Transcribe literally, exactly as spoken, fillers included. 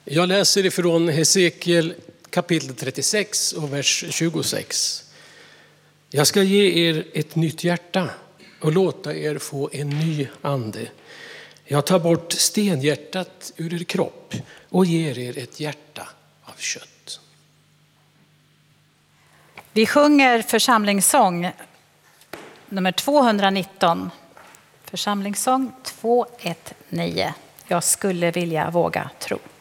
Jag läser ifrån Hesekiel kapitel trettiosex och vers tjugosex. Jag ska ge er ett nytt hjärta och låta er få en ny ande. Jag tar bort stenhjärtat ur er kropp och ger er ett hjärta av kött. Vi sjunger församlingssång nummer tvåhundranitton. Församlingssång tvåhundranitton. Jag skulle vilja våga tro.